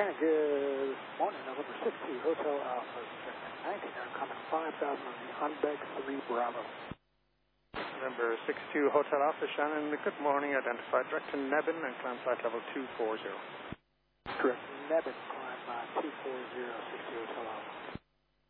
Good morning, November 62, Hotel Alpha, 19, coming 5,000 on the Unbeck 3 Bravo. November 62, Hotel Alpha, Shannon, good morning, identified direct to Nebben and climb flight level 240. Correct, Nebben, climb 240, 60 Hotel Alpha.